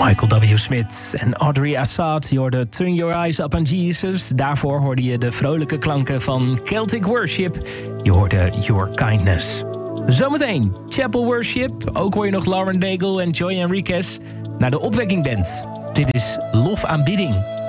Michael W. Smith en Audrey Assad. Je hoorde Turn Your Eyes Up on Jesus. Daarvoor hoorde je de vrolijke klanken van Celtic Worship. Je hoorde Your Kindness. Zometeen Chapel Worship. Ook hoor je nog Lauren Daigle en Joy Enriquez. Naar de Opwekking Band. Dit is Lof Aanbidding.